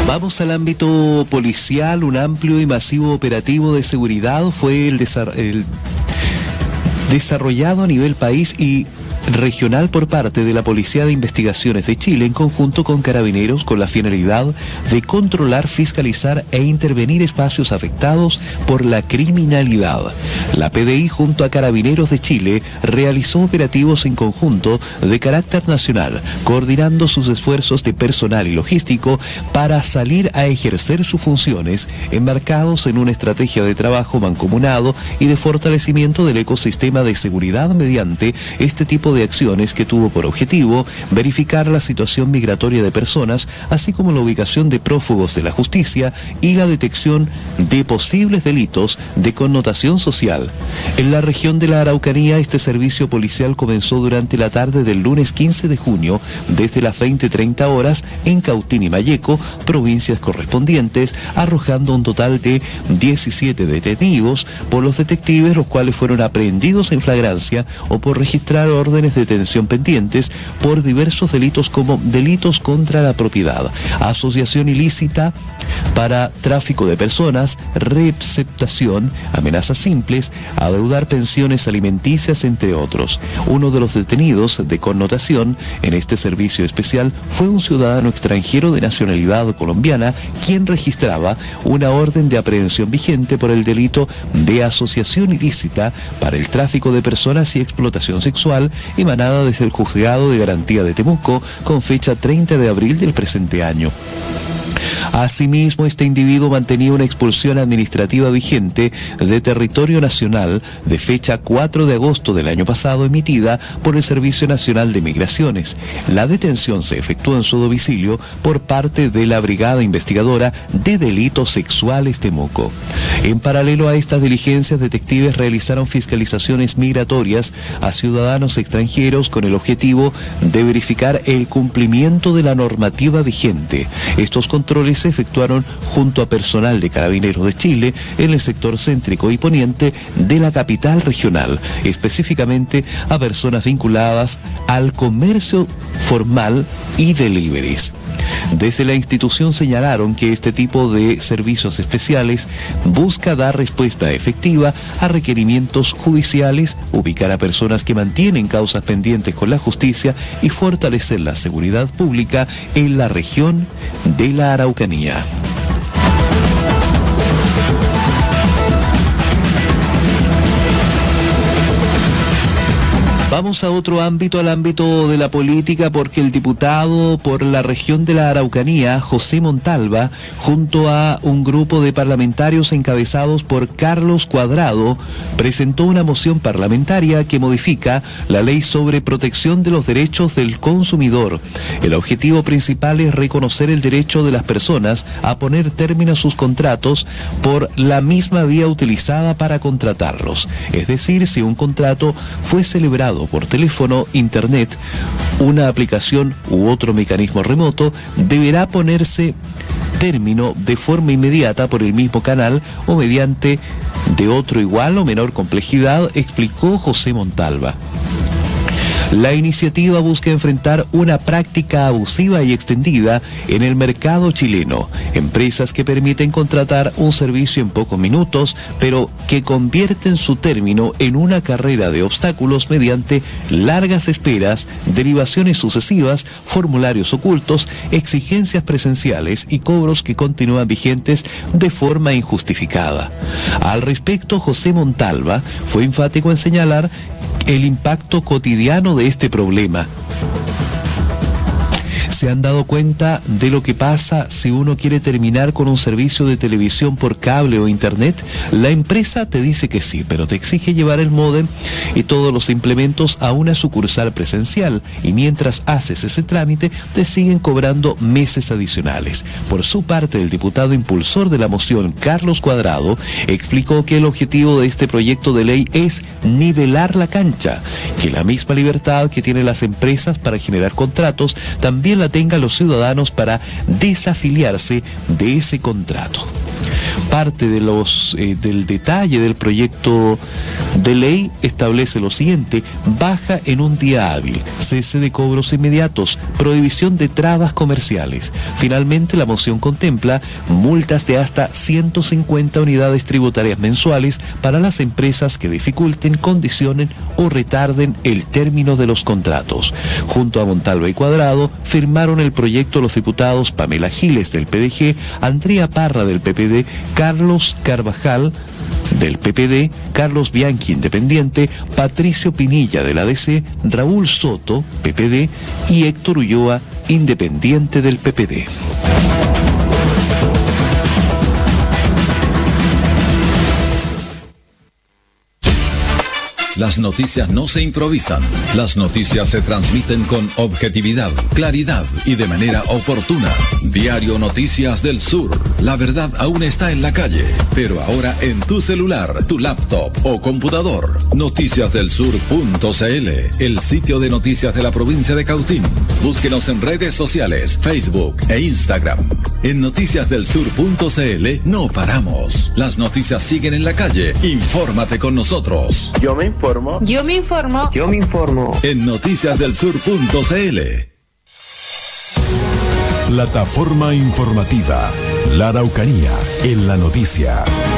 Vamos al ámbito policial. Un amplio y masivo operativo de seguridad fue el desarrollado a nivel país y regional por parte de la Policía de Investigaciones de Chile en conjunto con Carabineros con la finalidad de controlar, fiscalizar e intervenir espacios afectados por la criminalidad. La PDI junto a Carabineros de Chile realizó operativos en conjunto de carácter nacional, coordinando sus esfuerzos de personal y logístico para salir a ejercer sus funciones, enmarcados en una estrategia de trabajo mancomunado y de fortalecimiento del ecosistema de seguridad mediante este tipo de acciones que tuvo por objetivo verificar la situación migratoria de personas, así como la ubicación de prófugos de la justicia y la detección de posibles delitos de connotación social. En la región de la Araucanía, este servicio policial comenzó durante la tarde del lunes 15 de junio, desde las 20:30 horas en Cautín y Malleco, provincias correspondientes, arrojando un total de 17 detenidos por los detectives, los cuales fueron aprehendidos en flagrancia o por registrar órdenes de detención pendientes por diversos delitos como delitos contra la propiedad, asociación ilícita para tráfico de personas, receptación, amenazas simples, adeudar pensiones alimenticias, entre otros. Uno de los detenidos de connotación en este servicio especial fue un ciudadano extranjero de nacionalidad colombiana, quien registraba una orden de aprehensión vigente por el delito de asociación ilícita para el tráfico de personas y explotación sexual, emanada desde el Juzgado de Garantía de Temuco, con fecha 30 de abril del presente año. Asimismo, este individuo mantenía una expulsión administrativa vigente de territorio nacional de fecha 4 de agosto del año pasado, emitida por el Servicio Nacional de Migraciones. La detención se efectuó en su domicilio por parte de la Brigada Investigadora de Delitos Sexuales Temuco. En paralelo a estas diligencias, detectives realizaron fiscalizaciones migratorias a ciudadanos extranjeros con el objetivo de verificar el cumplimiento de la normativa vigente. Estos controles se efectuaron junto a personal de Carabineros de Chile en el sector céntrico y poniente de la capital regional, específicamente a personas vinculadas al comercio formal y deliveries. Desde la institución señalaron que este tipo de servicios especiales busca dar respuesta efectiva a requerimientos judiciales, ubicar a personas que mantienen causas pendientes con la justicia y fortalecer la seguridad pública en la región de la Araucanía. Vamos a otro ámbito, al ámbito de la política, porque el diputado por la región de la Araucanía, José Montalva, junto a un grupo de parlamentarios encabezados por Carlos Cuadrado, presentó una moción parlamentaria que modifica la ley sobre protección de los derechos del consumidor. El objetivo principal es reconocer el derecho de las personas a poner término a sus contratos por la misma vía utilizada para contratarlos. Es decir, si un contrato fue celebrado por teléfono, internet, una aplicación u otro mecanismo remoto, deberá ponerse término de forma inmediata por el mismo canal o mediante de otro igual o menor complejidad, explicó José Montalva. La iniciativa busca enfrentar una práctica abusiva y extendida en el mercado chileno. Empresas que permiten contratar un servicio en pocos minutos, pero que convierten su término en una carrera de obstáculos mediante largas esperas, derivaciones sucesivas, formularios ocultos, exigencias presenciales y cobros que continúan vigentes de forma injustificada. Al respecto, José Montalva fue enfático en señalar el impacto cotidiano de este problema. ¿Se han dado cuenta de lo que pasa si uno quiere terminar con un servicio de televisión por cable o internet? La empresa te dice que sí, pero te exige llevar el módem y todos los implementos a una sucursal presencial, y mientras haces ese trámite te siguen cobrando meses adicionales. Por su parte, el diputado impulsor de la moción, Carlos Cuadrado, explicó que el objetivo de este proyecto de ley es nivelar la cancha, que la misma libertad que tienen las empresas para generar contratos también la tengan los ciudadanos para desafiliarse de ese contrato. Parte de del detalle del proyecto de ley establece lo siguiente: baja en un día hábil, cese de cobros inmediatos, prohibición de trabas comerciales. Finalmente, la moción contempla multas de hasta 150 unidades tributarias mensuales para las empresas que dificulten, condicionen o retarden el término de los contratos. Junto a Montalva y Cuadrado firmaron el proyecto los diputados Pamela Giles del PDG, Andrea Parra del PPD, Carlos Carvajal del PPD, Carlos Bianchi, Independiente, Patricio Pinilla del ADC, Raúl Soto, PPD, y Héctor Ulloa, Independiente del PPD. Las noticias no se improvisan. Las noticias se transmiten con objetividad, claridad y de manera oportuna. Diario Noticias del Sur. La verdad aún está en la calle, pero ahora en tu celular, tu laptop o computador. Noticiasdelsur.cl, el sitio de noticias de la provincia de Cautín. Búsquenos en redes sociales, Facebook e Instagram. En noticiasdelsur.cl no paramos. Las noticias siguen en la calle. Infórmate con nosotros. Yo me informo. Yo me informo. Yo me informo. En noticiasdelsur.cl. Plataforma informativa. La Araucanía en la noticia.